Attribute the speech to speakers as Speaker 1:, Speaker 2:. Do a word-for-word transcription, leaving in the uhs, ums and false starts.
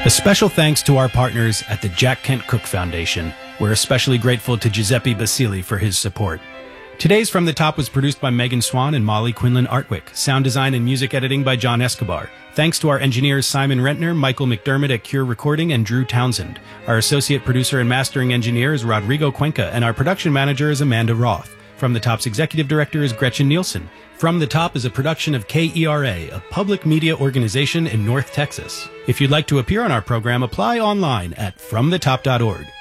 Speaker 1: A special thanks to our partners at the Jack Kent Cooke Foundation. We're especially grateful to Giuseppe Basili for his support. Today's From the Top was produced by Megan Swan and Molly Quinlan Artwick. Sound design and music editing by John Escobar. Thanks to our engineers Simon Rentner, Michael McDermott at Cure Recording, and Drew Townsend. Our associate producer and mastering engineer is Rodrigo Cuenca, and our production manager is Amanda Roth. From the Top's executive director is Gretchen Nielsen. From the Top is a production of K E R A, a public media organization in North Texas. If you'd like to appear on our program, apply online at from the top dot org.